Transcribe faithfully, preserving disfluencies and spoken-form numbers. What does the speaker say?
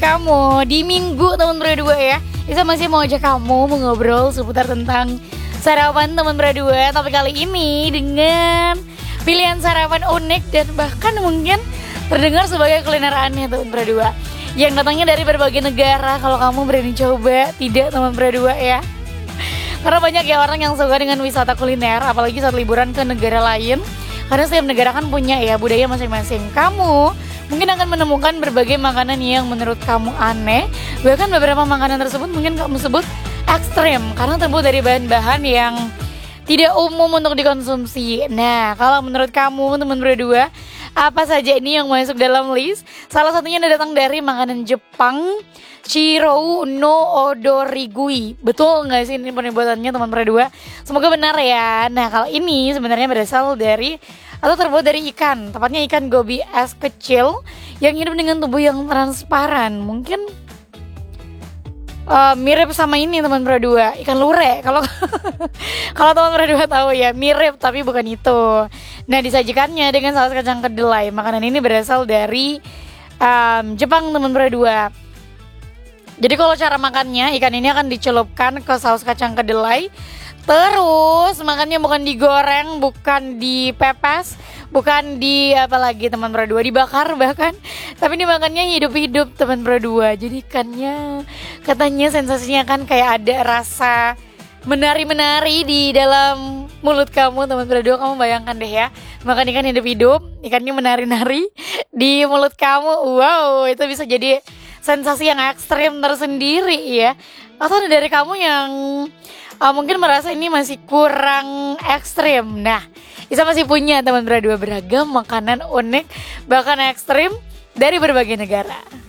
kamu di minggu teman berdua ya. Isa masih mau ajak kamu mengobrol seputar tentang sarapan teman berdua. Tapi kali ini dengan pilihan sarapan unik dan bahkan mungkin terdengar sebagai kuliner aneh teman berdua, yang datangnya dari berbagai negara. Kalau kamu berani coba, tidak teman berdua ya. Karena banyak ya orang yang suka dengan wisata kuliner, apalagi saat liburan ke negara lain. Karena setiap negara kan punya ya budaya masing-masing. Kamu mungkin akan menemukan berbagai makanan yang menurut kamu aneh. Bahkan beberapa makanan tersebut mungkin kamu sebut ekstrim karena terbuat dari bahan-bahan yang tidak umum untuk dikonsumsi. Nah, kalau menurut kamu teman berdua, apa saja ini yang masuk dalam list? Salah satunya datang dari makanan Jepang, Chirou no Odorigui. Betul nggak sih ini penyebutnya teman berdua? Semoga benar ya. Nah, kalau ini sebenarnya berasal dari atau terbuat dari ikan, tepatnya ikan gobi es kecil yang hidup dengan tubuh yang transparan. Mungkin uh, mirip sama ini teman berdua, ikan lure. Kalau kalau teman berdua tahu ya, mirip tapi bukan itu. Nah, disajikannya dengan saus kacang kedelai. Makanan ini berasal dari um, Jepang teman berdua. Jadi kalau cara makannya, ikan ini akan dicelupkan ke saus kacang kedelai. Terus makannya bukan digoreng, bukan dipepes, bukan di apa lagi teman berdua, dibakar bahkan, tapi dimakannya hidup-hidup teman berdua. Jadi ikannya katanya sensasinya kan kayak ada rasa menari-menari di dalam mulut kamu teman berdua. Kamu bayangkan deh ya, makan ikan hidup-hidup, ikannya menari-nari di mulut kamu. Wow, itu bisa jadi sensasi yang ekstrim tersendiri ya. Atau ada dari kamu yang uh, mungkin merasa ini masih kurang ekstrim. Nah, Isa masih punya teman berdua beragam makanan unik bahkan ekstrim dari berbagai negara.